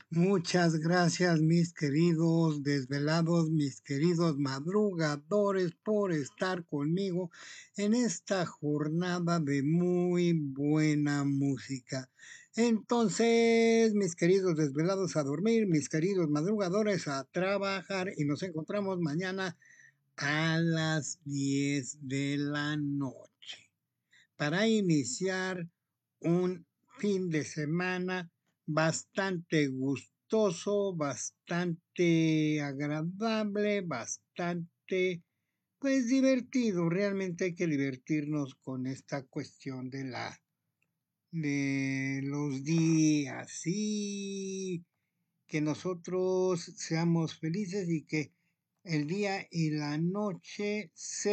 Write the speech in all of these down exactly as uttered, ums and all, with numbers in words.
Muchas gracias, mis queridos desvelados, mis queridos madrugadores, por estar conmigo en esta jornada de muy buena música. Entonces, mis queridos desvelados a dormir, mis queridos madrugadores a trabajar y nos encontramos mañana a las diez de la noche para iniciar un fin de semana bastante gustoso, bastante agradable, bastante, pues divertido. Realmente hay que divertirnos con esta cuestión de la de los días, sí, que nosotros seamos felices y que el día y la noche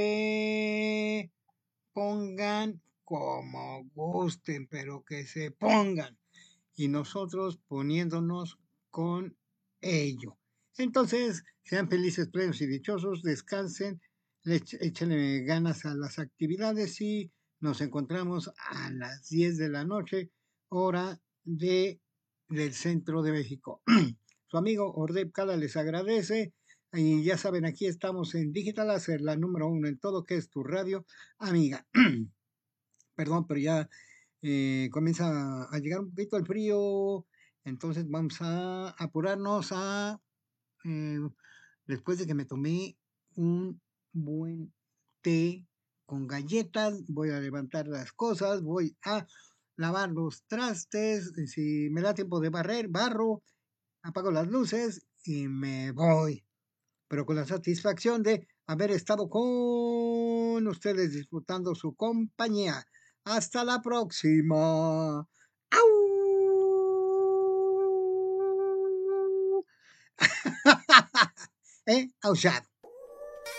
se pongan como gusten, pero que se pongan y nosotros poniéndonos con ello. Entonces, sean felices, plenos y dichosos, descansen, le ech- échenle ganas a las actividades y nos encontramos a las diez de la noche, hora de, del centro de México. Su amigo Ordep Cala les agradece. Y ya saben, aquí estamos en Digital Láser, la número uno en todo que es tu radio, amiga. Perdón, pero ya eh, comienza a llegar un poquito el frío, entonces vamos a apurarnos a, eh, después de que me tomé un buen té con galletas, voy a levantar las cosas, voy a lavar los trastes, y si me da tiempo de barrer, barro, apago las luces y me voy, pero con la satisfacción de haber estado con ustedes disfrutando su compañía. Hasta la próxima. ¡Au! ¿Eh? Aullado.